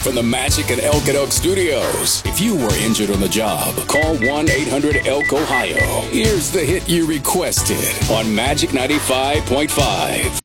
from the Magic and Elk at Elk Studios. If you were injured on the job, call 1-800-ELK-OHIO. Here's the hit you requested on Magic 95.5.